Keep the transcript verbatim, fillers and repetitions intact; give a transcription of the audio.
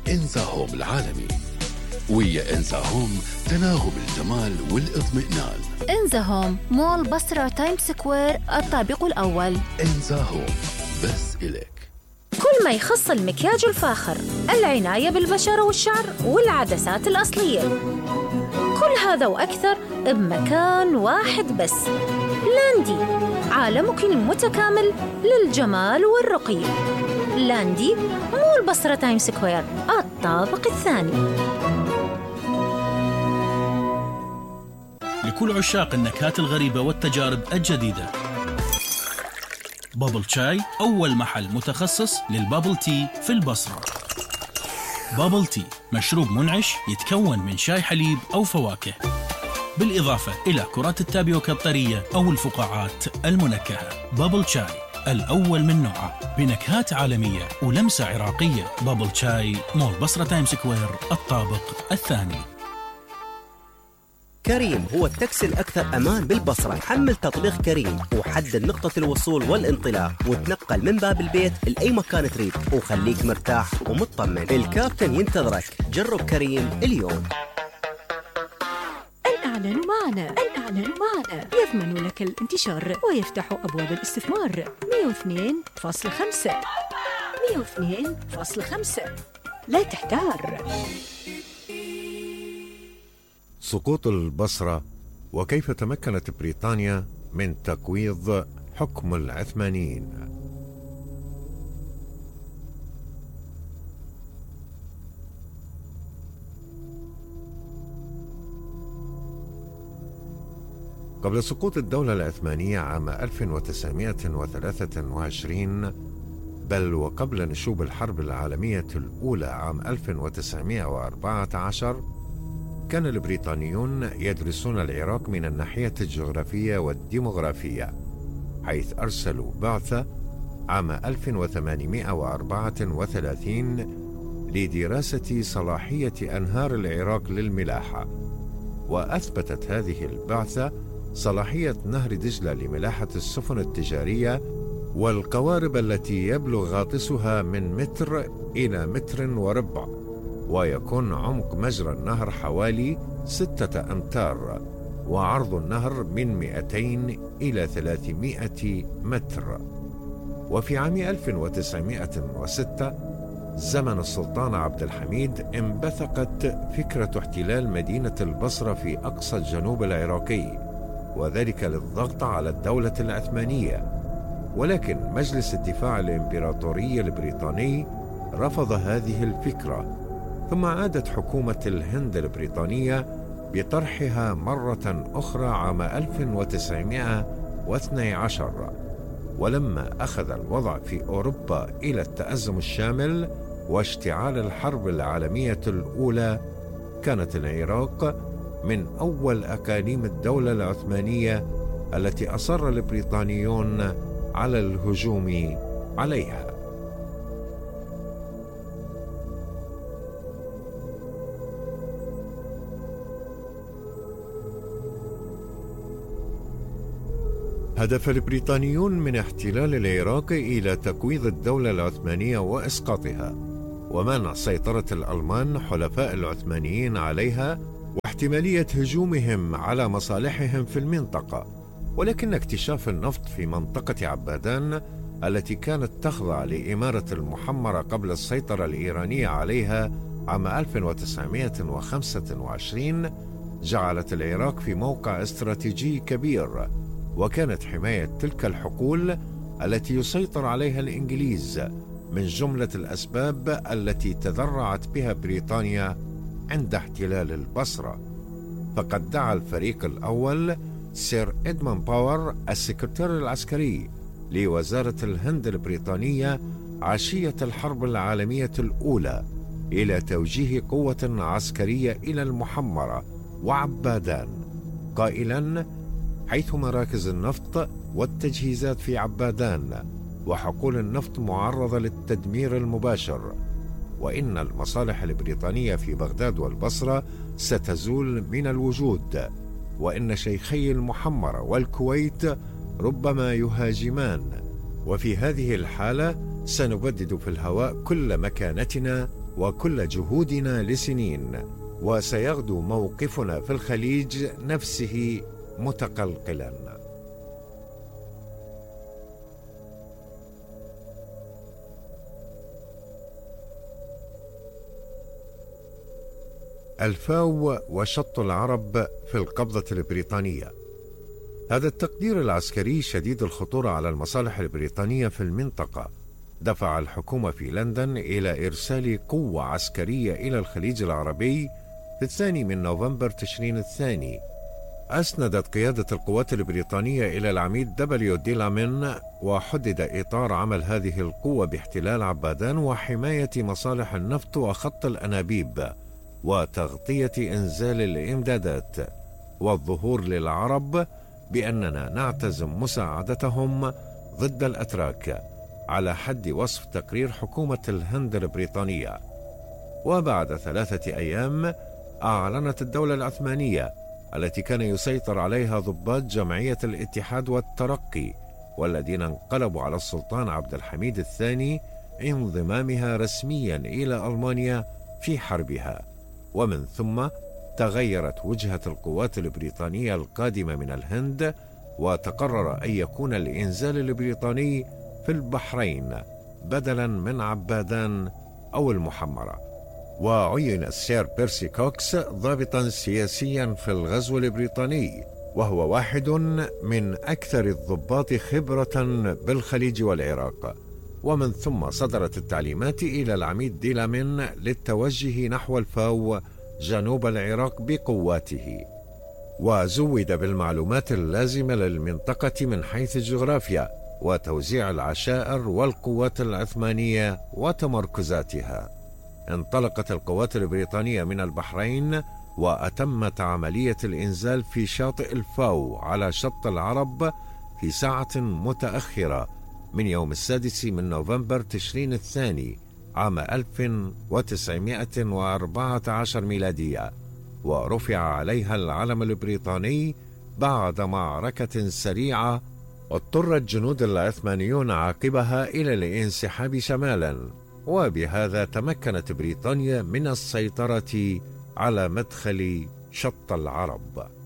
إنزا هوم العالمي. ويا إنزا هوم تناغم الجمال والاطمئنان. إنزا هوم مول بصرة تايمز سكوير الطابق الأول. إنزا هوم بس إليك. كل ما يخص المكياج الفاخر، العناية بالبشرة والشعر والعدسات الأصلية، كل هذا وأكثر بمكان واحد بس. لاندي، عالمك المتكامل للجمال والرقي. لاندي مول بصرة تايمز سكوير الطابق الثاني. لكل عشاق النكهات الغريبة والتجارب الجديدة، بابل شاي أول محل متخصص للبابل تي في البصرة. بابل تي مشروب منعش يتكون من شاي حليب أو فواكه، بالإضافة إلى كرات التابيوكا الطرية أو الفقاعات المنكهة. بابل شاي الأول من نوعه بنكهات عالمية ولمسة عراقية. بابل شاي مول بصرة تايم سكوير الطابق الثاني. كريم هو التاكسي الأكثر أمان بالبصرة. حمل تطبيق كريم وحدد نقطة الوصول والانطلاق وتنقل من باب البيت لأي مكان تريد وخليك مرتاح ومطمن. الكابتن ينتظرك. جرب كريم اليوم. الإعلان معنا الإعلان معنا يضمن لك الانتشار ويفتح أبواب الاستثمار. مئة واثنين فاصلة خمسة مئة واثنين فاصلة خمسة. لا تحتار. سقوط البصرة وكيف تمكنت بريطانيا من تقويض حكم العثمانيين. قبل سقوط الدولة العثمانية عام ألف وتسعمائة وثلاثة وعشرين، بل وقبل نشوب الحرب العالمية الأولى عام ألف وتسعمائة وأربعة عشر، كان البريطانيون يدرسون العراق من الناحية الجغرافية والديمغرافية، حيث أرسلوا بعثة عام ألف وثمانمائة وأربعة وثلاثين لدراسة صلاحية أنهار العراق للملاحة. وأثبتت هذه البعثة صلاحية نهر دجلة لملاحة السفن التجارية والقوارب التي يبلغ غاطسها من متر إلى متر وربع، ويكون عمق مجرى النهر حوالي ستة أمتار، وعرض النهر من مئتين إلى ثلاثمائة متر. وفي عام ألف وتسعمائة وستة زمن السلطان عبد الحميد انبثقت فكرة احتلال مدينة البصرة في أقصى الجنوب العراقي، وذلك للضغط على الدولة العثمانية. ولكن مجلس الدفاع الإمبراطوري البريطاني رفض هذه الفكرة، ثم عادت حكومة الهند البريطانية بطرحها مرة أخرى عام ألف وتسعمائة واثني عشر. ولما أخذ الوضع في أوروبا إلى التأزم الشامل واشتعال الحرب العالمية الأولى، كانت العراق من أول أقاليم الدولة العثمانية التي أصر البريطانيون على الهجوم عليها. هدف البريطانيون من احتلال العراق إلى تقويض الدولة العثمانية وإسقاطها، ومنع سيطرة الألمان حلفاء العثمانيين عليها، واحتمالية هجومهم على مصالحهم في المنطقة. ولكن اكتشاف النفط في منطقة عبادان التي كانت تخضع لإمارة المحمرة قبل السيطرة الإيرانية عليها عام ألف وتسعمائة وخمسة وعشرين جعلت العراق في موقع استراتيجي كبير، وكانت حماية تلك الحقول التي يسيطر عليها الإنجليز من جملة الأسباب التي تذرعت بها بريطانيا عند احتلال البصرة. فقد دعا الفريق الأول سير إدموند باور السكرتير العسكري لوزارة الهند البريطانية عشية الحرب العالمية الأولى إلى توجيه قوة عسكرية إلى المحمرة وعبادان، قائلاً: حيث مراكز النفط والتجهيزات في عبادان وحقول النفط معرضة للتدمير المباشر، وإن المصالح البريطانية في بغداد والبصرة ستزول من الوجود، وإن شيخي المحمرة والكويت ربما يهاجمان، وفي هذه الحالة سنبدد في الهواء كل مكانتنا وكل جهودنا لسنين، وسيغدو موقفنا في الخليج نفسه متقلقلا. الفاو وشط العرب في القبضة البريطانية. هذا التقدير العسكري شديد الخطورة على المصالح البريطانية في المنطقة دفع الحكومة في لندن إلى إرسال قوة عسكرية إلى الخليج العربي في الثاني من نوفمبر تشرين الثاني. أسندت قيادة القوات البريطانية إلى العميد دبليو ديلامين، وحدد إطار عمل هذه القوة باحتلال عبادان وحماية مصالح النفط وخط الأنابيب وتغطية إنزال الإمدادات، والظهور للعرب بأننا نعتزم مساعدتهم ضد الأتراك على حد وصف تقرير حكومة الهند البريطانية. وبعد ثلاثة أيام أعلنت الدولة العثمانية التي كان يسيطر عليها ضباط جمعية الاتحاد والترقي والذين انقلبوا على السلطان عبد الحميد الثاني انضمامها رسميا إلى ألمانيا في حربها. ومن ثم تغيرت وجهة القوات البريطانية القادمة من الهند، وتقرر أن يكون الإنزال البريطاني في البحرين بدلا من عبادان أو المحمرة. وعين السير بيرسي كوكس ضابطا سياسيا في الغزو البريطاني، وهو واحد من أكثر الضباط خبرة بالخليج والعراق. ومن ثم صدرت التعليمات إلى العميد ديلامين للتوجه نحو الفاو جنوب العراق بقواته، وزود بالمعلومات اللازمة للمنطقة من حيث الجغرافيا وتوزيع العشائر والقوات العثمانية وتمركزاتها. انطلقت القوات البريطانية من البحرين وأتمت عملية الإنزال في شاطئ الفاو على شط العرب في ساعة متأخرة من يوم السادس من نوفمبر تشرين الثاني عام ألف وتسعمائة وأربعة عشر ميلادية، ورفع عليها العلم البريطاني بعد معركة سريعة اضطر الجنود العثمانيون عقبها إلى الانسحاب شمالا، وبهذا تمكنت بريطانيا من السيطرة على مدخل شط العرب.